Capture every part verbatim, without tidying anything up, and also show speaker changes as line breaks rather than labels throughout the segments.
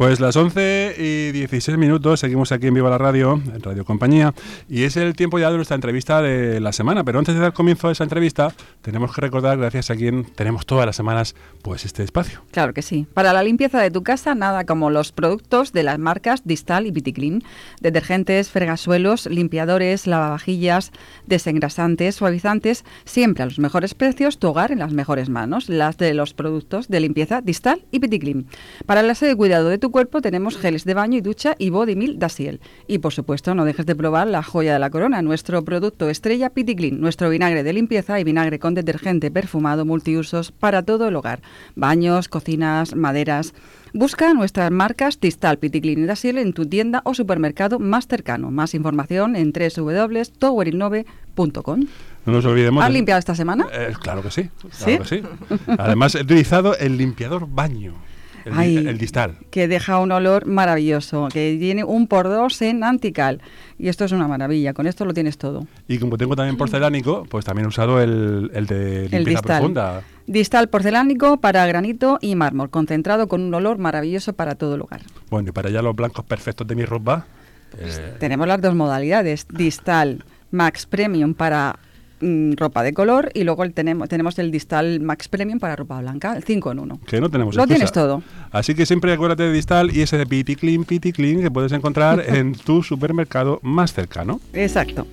Pues las once y dieciséis minutos, seguimos aquí en Viva la Radio, en Radio Compañía, y es el tiempo ya de nuestra entrevista de la semana. Pero antes de dar comienzo a esa entrevista, tenemos que recordar, gracias a quien tenemos todas las semanas, pues este espacio.
Claro que sí. Para la limpieza de tu casa, nada como los productos de las marcas Distal y Piticlin. Detergentes, fregasuelos, limpiadores, lavavajillas, desengrasantes, suavizantes, siempre a los mejores precios, tu hogar en las mejores manos, las de los productos de limpieza Distal y Piticlin. Para el aseo y cuidado de tu cuerpo tenemos geles de baño y ducha y Body Milk Dasiel. Y por supuesto no dejes de probar la joya de la corona, nuestro producto estrella Piticlin, nuestro vinagre de limpieza y vinagre con detergente perfumado multiusos para todo el hogar, baños, cocinas, maderas. Busca nuestras marcas Distal, Piticlin y Dasiel en tu tienda o supermercado más cercano. Más información en doble u doble u doble u punto tower innove punto com.
No nos olvidemos.
¿Has
de...
limpiado esta semana?
Eh, claro que sí, claro
¿Sí?
que sí. Además he utilizado el limpiador baño. El,
Ay,
el Distal.
Que deja un olor maravilloso, que tiene un por dos en antical. Y esto es una maravilla, con esto lo tienes todo.
Y como tengo también porcelánico, pues también he usado el, el de limpieza
el Distal.
profunda.
Distal porcelánico para granito y mármol, concentrado con un olor maravilloso para todo el hogar.
Bueno, y para ya los blancos perfectos de mi ropa...
Eh... Tenemos las dos modalidades, Distal Max Premium para... ropa de color y luego el tenemos tenemos el Distal Max Premium para ropa blanca, el cinco en uno.
Que no tenemos
Lo
excusa.
Tienes todo. Así
que siempre acuérdate de Distal y ese de Piticlin, Piticlin que puedes encontrar en tu supermercado más cercano.
Exacto.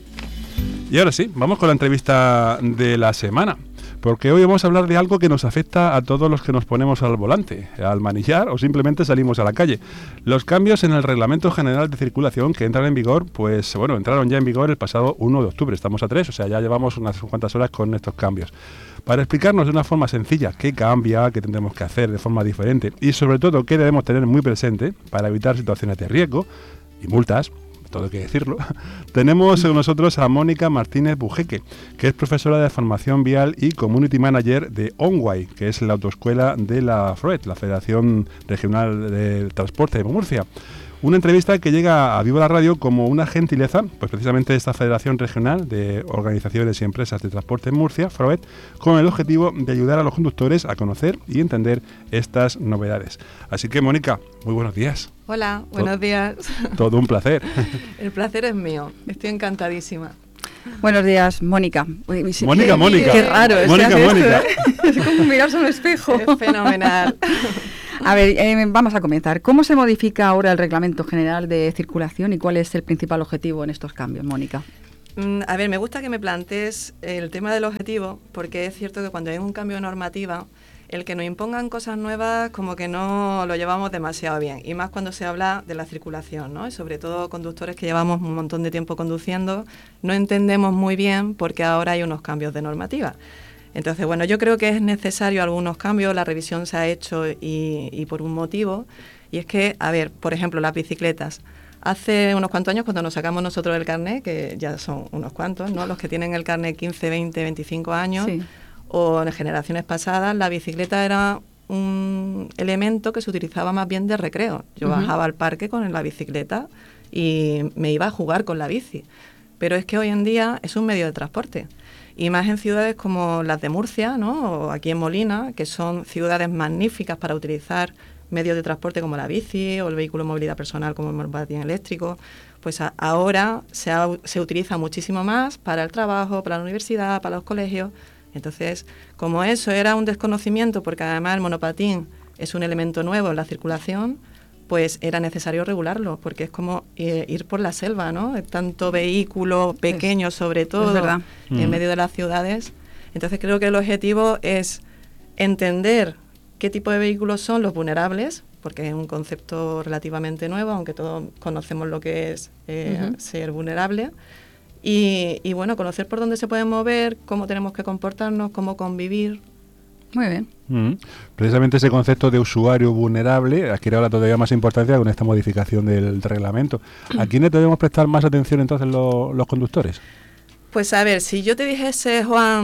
Y ahora sí, vamos con la entrevista de la semana. Porque hoy vamos a hablar de algo que nos afecta a todos los que nos ponemos al volante, al manillar o simplemente salimos a la calle. Los cambios en el Reglamento General de Circulación que entran en vigor, pues bueno, entraron ya en vigor el pasado uno de octubre, estamos a tres, o sea, ya llevamos unas cuantas horas con estos cambios. Para explicarnos de una forma sencilla qué cambia, qué tendremos que hacer de forma diferente y sobre todo qué debemos tener muy presente para evitar situaciones de riesgo y multas, todo hay que decirlo, tenemos con nosotros a Mónica Martínez Bujeque, que es profesora de formación vial y community manager de OnWay, que es la autoescuela de la FROET, la Federación Regional de Transporte de Murcia. Una entrevista que llega a Viva la Radio como una gentileza, pues precisamente de esta Federación Regional de Organizaciones y Empresas de Transporte en Murcia, FROET, con el objetivo de ayudar a los conductores a conocer y entender estas novedades. Así que, Mónica, muy buenos días.
Hola, buenos
todo,
días.
Todo un placer.
El placer es mío, estoy encantadísima.
Buenos días, Mónica.
Mónica, Mónica.
Qué raro es.
Mónica, Mónica.
Es como mirarse a un espejo.
Es fenomenal.
A ver, eh, vamos a comenzar. ¿Cómo se modifica ahora el Reglamento General de Circulación y cuál es el principal objetivo en estos cambios, Mónica?
Mm, a ver, me gusta que me plantees el tema del objetivo, porque es cierto que cuando hay un cambio de normativa, el que nos impongan cosas nuevas como que no lo llevamos demasiado bien, y más cuando se habla de la circulación, ¿no? Y sobre todo conductores que llevamos un montón de tiempo conduciendo, no entendemos muy bien por qué ahora hay unos cambios de normativa. Entonces, bueno, yo creo que es necesario algunos cambios, la revisión se ha hecho y, y por un motivo, y es que, a ver, por ejemplo, las bicicletas. Hace unos cuantos años, cuando nos sacamos nosotros el carnet, que ya son unos cuantos, ¿no? Los que tienen el carnet quince, veinte, veinticinco años, sí. O en generaciones pasadas, la bicicleta era un elemento que se utilizaba más bien de recreo. Yo uh-huh. bajaba al parque con la bicicleta y me iba a jugar con la bici. Pero es que hoy en día es un medio de transporte. Y más en ciudades como las de Murcia, ¿no? O aquí en Molina, que son ciudades magníficas para utilizar medios de transporte como la bici o el vehículo de movilidad personal como el monopatín eléctrico, pues a, ahora se, ha, se utiliza muchísimo más para el trabajo, para la universidad, para los colegios. Entonces, como eso era un desconocimiento, porque además el monopatín es un elemento nuevo en la circulación, pues era necesario regularlo, porque es como eh, ir por la selva, ¿no? Tanto vehículo pequeño, es, sobre todo, en mm. medio de las ciudades. Entonces, creo que el objetivo es entender qué tipo de vehículos son los vulnerables, porque es un concepto relativamente nuevo, aunque todos conocemos lo que es eh, uh-huh. ser vulnerable. Y, y, bueno, conocer por dónde se pueden mover, cómo tenemos que comportarnos, cómo convivir.
Muy bien.
Mm. Precisamente ese concepto de usuario vulnerable adquiere ahora todavía más importancia con esta modificación del reglamento. ¿A quiénes debemos prestar más atención entonces lo, los conductores?
Pues a ver, si yo te dijese, Juan,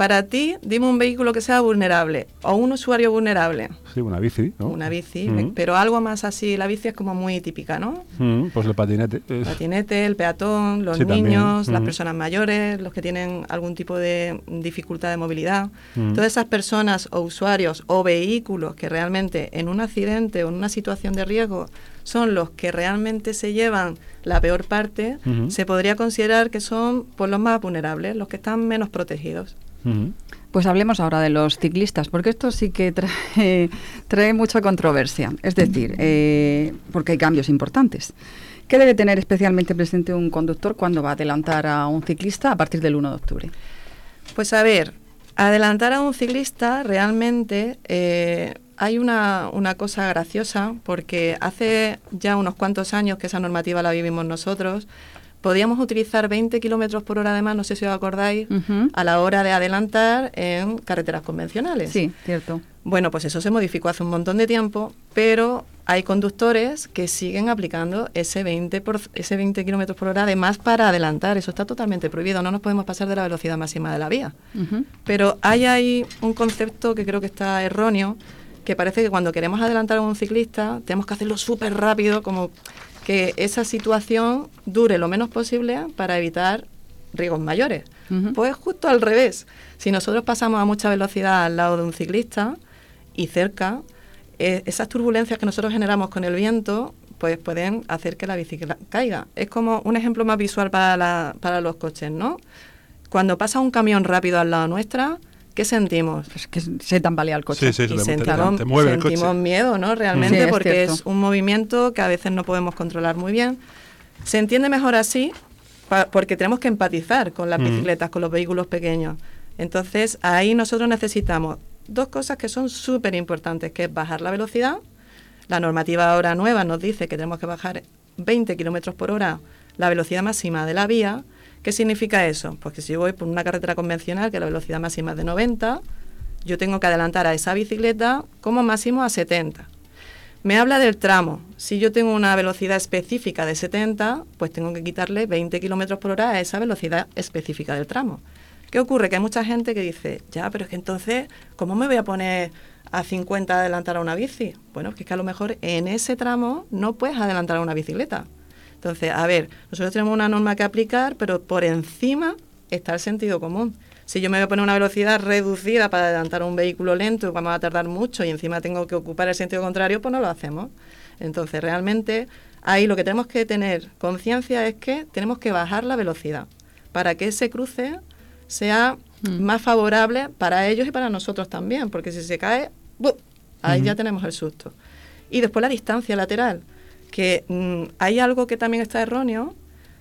para ti, dime un vehículo que sea vulnerable o un usuario vulnerable.
Sí, una bici, ¿no?
Una bici,
Mm.
pero algo más así. La bici es como muy típica, ¿no?
Mm, pues el patinete.
El patinete, el peatón, los
Sí,
niños,
también.
las
Mm.
personas mayores, los que tienen algún tipo de dificultad de movilidad.
Mm.
Todas esas personas o usuarios o vehículos que realmente en un accidente o en una situación de riesgo son los que realmente se llevan la peor parte,
Ujú.
se podría considerar que son pues, los más vulnerables, los que están menos protegidos.
Mm.
Pues hablemos ahora de los ciclistas, porque esto sí que trae, trae mucha controversia. Es decir, eh, porque hay cambios importantes. ¿Qué debe tener especialmente presente un conductor cuando va a adelantar a un ciclista a partir del uno de octubre?
Pues a ver, adelantar a un ciclista realmente eh, hay una, una cosa graciosa, porque hace ya unos cuantos años que esa normativa la vivimos nosotros. Podíamos utilizar veinte kilómetros por hora además, no sé si os acordáis,
Uh-huh.
a la hora de adelantar en carreteras convencionales.
Sí, cierto.
Bueno, pues eso se modificó hace un montón de tiempo, pero hay conductores que siguen aplicando ese veinte, por, ese veinte kilómetros por hora además para adelantar. Eso está totalmente prohibido, no nos podemos pasar de la velocidad máxima de la vía.
Uh-huh.
Pero hay ahí un concepto que creo que está erróneo, que parece que cuando queremos adelantar a un ciclista tenemos que hacerlo súper rápido, como que esa situación dure lo menos posible para evitar riesgos mayores.
Uh-huh.
Pues justo al revés. Si nosotros pasamos a mucha velocidad al lado de un ciclista y cerca, eh, esas turbulencias que nosotros generamos con el viento pues pueden hacer que la bicicleta caiga. Es como un ejemplo más visual para, la, para los coches, ¿no? Cuando pasa un camión rápido al lado nuestra, ¿qué sentimos?
Es que se tambalea el coche.
Sí, sí,
Y
te, te-
sentimos,
te mueve el
sentimos
coche.
miedo, ¿no? Realmente,
Sí, es
porque
cierto.
es un movimiento que a veces no podemos controlar muy bien. Se entiende mejor así pa- porque tenemos que empatizar con las
Mm.
bicicletas, con los vehículos pequeños. Entonces, ahí nosotros necesitamos dos cosas que son súper importantes, que es bajar la velocidad. La normativa ahora nueva nos dice que tenemos que bajar veinte kilómetros por hora la velocidad máxima de la vía. ¿Qué significa eso? Pues que si yo voy por una carretera convencional, que la velocidad máxima es de noventa, yo tengo que adelantar a esa bicicleta como máximo a setenta. Me habla del tramo. Si yo tengo una velocidad específica de setenta, pues tengo que quitarle veinte kilómetros por hora a esa velocidad específica del tramo. ¿Qué ocurre? Que hay mucha gente que dice, ya, pero es que entonces, ¿cómo me voy a poner a cincuenta a adelantar a una bici? Bueno, es que a lo mejor en ese tramo no puedes adelantar a una bicicleta. Entonces, a ver, nosotros tenemos una norma que aplicar, pero por encima está el sentido común. Si yo me voy a poner una velocidad reducida para adelantar a un vehículo lento y vamos a tardar mucho y encima tengo que ocupar el sentido contrario, pues no lo hacemos. Entonces, realmente, ahí lo que tenemos que tener conciencia es que tenemos que bajar la velocidad para que ese cruce sea
Mm.
más favorable para ellos y para nosotros también, porque si se cae, ¡bu! Ahí
Ujú.
ya tenemos el susto. Y después la distancia lateral, que mm, hay algo que también está erróneo,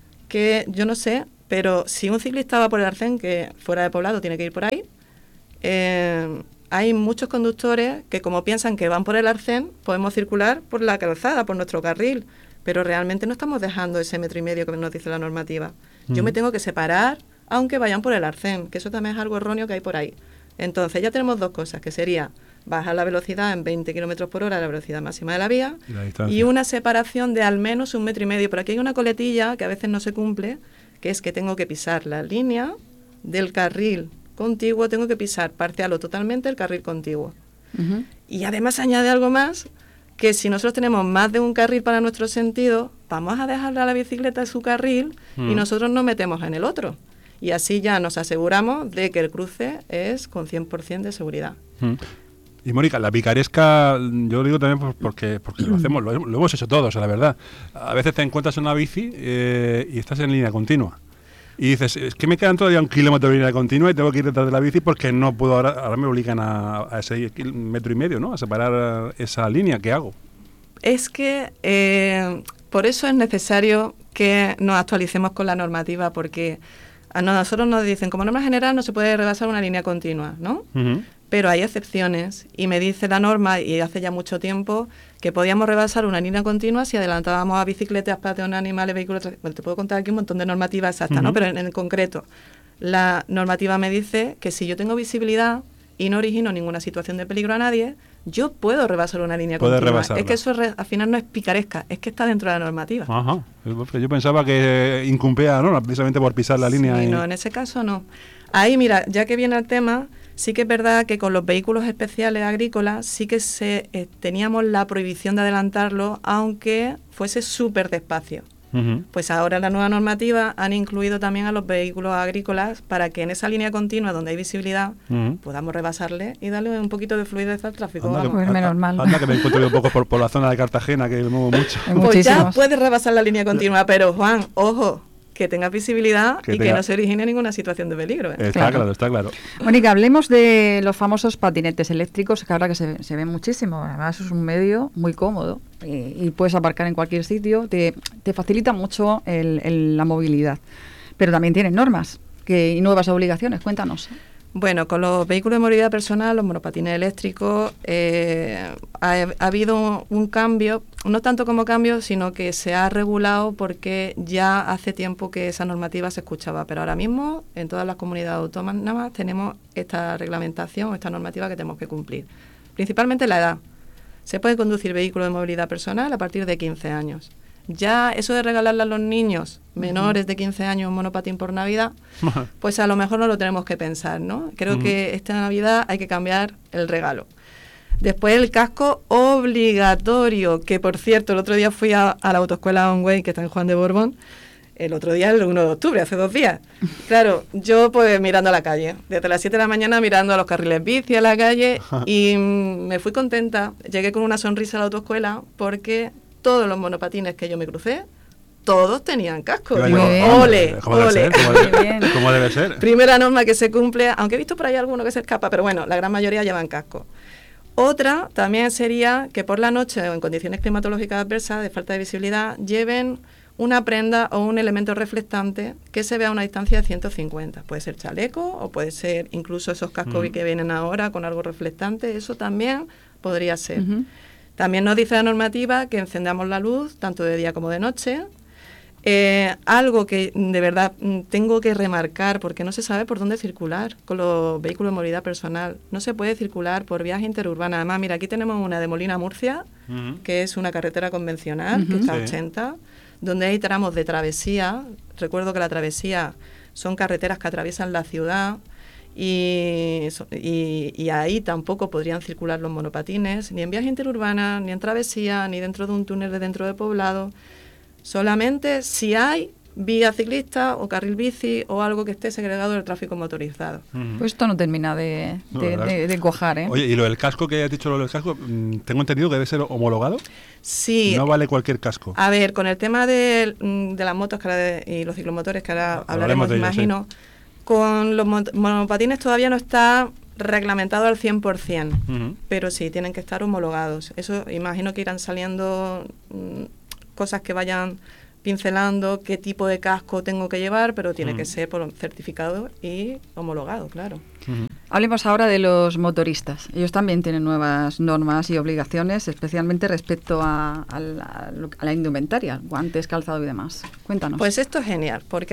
que yo no sé, pero si un ciclista va por el arcén, que fuera de poblado tiene que ir por ahí, eh, hay muchos conductores que como piensan que van por el arcén, podemos circular por la calzada, por nuestro carril, pero realmente no estamos dejando ese metro y medio que nos dice la normativa. Yo
Mm.
me tengo que separar, aunque vayan por el arcén, que eso también es algo erróneo que hay por ahí. Entonces ya tenemos dos cosas, que sería bajar la velocidad en veinte kilómetros por hora, la velocidad máxima de la vía,
Y la distancia.
y una separación de al menos un metro y medio. Pero aquí hay una coletilla que a veces no se cumple, que es que tengo que pisar la línea del carril contiguo, tengo que pisar parcial o totalmente el carril contiguo.
Uh-huh.
Y además añade algo más, que si nosotros tenemos más de un carril para nuestro sentido, vamos a dejarle a la bicicleta en su carril
Mm.
y nosotros nos metemos en el otro. Y así ya nos aseguramos de que el cruce es con cien por ciento de seguridad.
Mm. Y Mónica, la picaresca, yo lo digo también por- porque, porque lo hacemos, lo, lo hemos hecho todos, la verdad. A veces te encuentras en una bici eh, y estás en línea continua. Y dices, es que me quedan todavía un kilómetro de línea continua y tengo que ir detrás de la bici porque no puedo, ahora, ahora me obligan a, a ese kil- metro y medio, ¿no? A separar esa línea, ¿qué hago?
Es que eh, por eso es necesario que nos actualicemos con la normativa, porque a nosotros nos dicen, como norma general no se puede rebasar una línea continua, ¿no?
Ujú.
Pero hay excepciones y me dice la norma, y hace ya mucho tiempo, que podíamos rebasar una línea continua si adelantábamos a bicicletas, peatones, animales, vehículos... tra- Bueno, te puedo contar aquí un montón de normativas exactas, ¿no?
Ujú.
Pero en, en concreto, la normativa me dice que si yo tengo visibilidad y no origino ninguna situación de peligro a nadie, yo puedo rebasar una línea
Puedes
continua.
rebasarla.
Es que eso re- al final no es picaresca, es que está dentro de la normativa.
Ajá. Es porque yo pensaba que incumplía la norma precisamente por pisar la línea.
Sí,
y-
no, en ese caso no. Ahí, mira, ya que viene el tema, sí que es verdad que con los vehículos especiales agrícolas sí que se eh, teníamos la prohibición de adelantarlo, aunque fuese súper despacio.
Uh-huh.
Pues ahora en la nueva normativa han incluido también a los vehículos agrícolas para que en esa línea continua donde hay visibilidad uh-huh. podamos rebasarle y darle un poquito de fluidez al tráfico.
Anda, que,
pues menos mal.
Anda que me encuentro yo un poco por, por la zona de Cartagena, que me muevo mucho.
Pues ya puedes rebasar la línea continua, pero Juan, ojo, que tengas visibilidad que y tenga... que no se origine ninguna situación de peligro. ¿eh?
Está claro. claro, está claro.
Mónica, hablemos de los famosos patinetes eléctricos, que ahora que se, se ven muchísimo. Además es un medio muy cómodo y, y puedes aparcar en cualquier sitio. Te, te facilita mucho el, el, la movilidad. Pero también tienen normas que, y nuevas obligaciones. Cuéntanos.
Bueno, con los vehículos de movilidad personal, los monopatines eléctricos, eh, ha, ha habido un cambio, no tanto como cambio, sino que se ha regulado porque ya hace tiempo que esa normativa se escuchaba, pero ahora mismo en todas las comunidades autónomas tenemos esta reglamentación, esta normativa que tenemos que cumplir. Principalmente la edad. Se puede conducir vehículo de movilidad personal a partir de quince años. Ya eso de regalarle a los niños menores de quince años un monopatín por Navidad, pues a lo mejor no lo tenemos que pensar, ¿no? Creo uh-huh. que esta Navidad hay que cambiar el regalo. Después el casco obligatorio, que por cierto el otro día fui a, a la autoescuela Onway, que está en Juan de Borbón, el otro día, el uno de octubre, hace dos días. Claro, yo pues mirando a la calle, desde las siete de la mañana mirando a los carriles bici a la calle y mm, me fui contenta, llegué con una sonrisa a la autoescuela porque todos los monopatines que yo me crucé, todos tenían casco. Digo, ole,
¿Cómo
ole.
Debe ser, ¿cómo, debe, ¿Cómo debe ser?
Primera norma que se cumple, aunque he visto por ahí alguno que se escapa, pero bueno, la gran mayoría llevan casco. Otra también sería que por la noche o en condiciones climatológicas adversas de falta de visibilidad lleven una prenda o un elemento reflectante que se vea a una distancia de ciento cincuenta. Puede ser chaleco o puede ser incluso esos cascos mm. que vienen ahora con algo reflectante, eso también podría ser. Uh-huh. También nos dice la normativa que encendamos la luz, tanto de día como de noche. Eh, algo que de verdad tengo que remarcar, porque no se sabe por dónde circular con los vehículos de movilidad personal. No se puede circular por vías interurbanas. Además, mira, aquí tenemos una de Molina a Murcia, uh-huh. que es una carretera convencional, uh-huh. que está a sí. ochenta, donde hay tramos de travesía. Recuerdo que la travesía son carreteras que atraviesan la ciudad. Y, y, y ahí tampoco podrían circular los monopatines, ni en vías interurbanas, ni en travesía, ni dentro de un túnel de dentro de poblado. Solamente si hay vía ciclista o carril bici o algo que esté segregado del tráfico motorizado.
Uh-huh. Pues esto no termina de, de, no, de, de cuajar, ¿eh?
Oye, ¿y lo del casco que has dicho, lo del casco, tengo entendido que debe ser homologado?
Sí.
No vale cualquier casco.
A ver, con el tema de, de las motos que ahora de, y los ciclomotores, que ahora hablaremos, de ellos, imagino... Sí. Con los monopatines todavía no está reglamentado al cien por ciento, uh-huh. pero sí, tienen que estar homologados. Eso imagino que irán saliendo mmm, cosas que vayan pincelando qué tipo de casco tengo que llevar, pero tiene uh-huh. que ser por certificado y homologado, claro.
Uh-huh. Hablemos ahora de los motoristas. Ellos también tienen nuevas normas y obligaciones, especialmente respecto a, a, la, a la indumentaria, guantes, calzado y demás. Cuéntanos.
Pues esto es genial, porque